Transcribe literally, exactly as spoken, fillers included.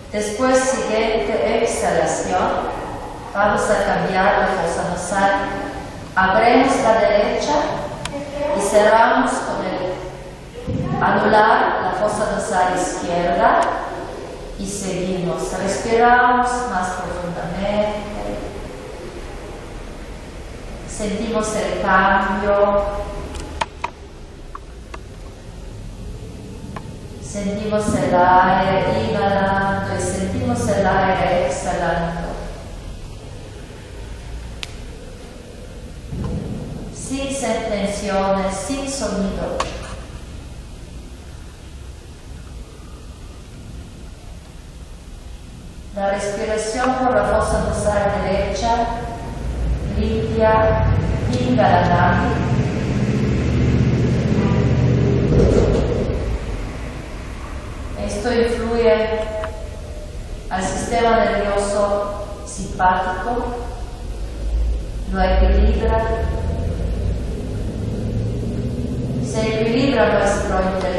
Después, siguiente exhalación, vamos a cambiar la fosa nasal. Abrimos la derecha y cerramos con el anular la fosa nasal izquierda y seguimos. Respiramos más profundamente. Sentimos el cambio. Sentimos el aire inhalando y sentimos el aire exhalando. Sin tensiones, sin sonido. La respiración por la fosa nasal derecha limpia, pinga la nariz. Esto influye al sistema nervioso simpático, lo equilibra, se equilibra nuestro